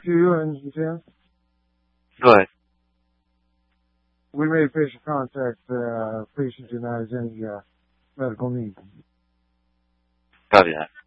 QUNG10? Good. We made patient contact. Patient denies any medical need. Copy that.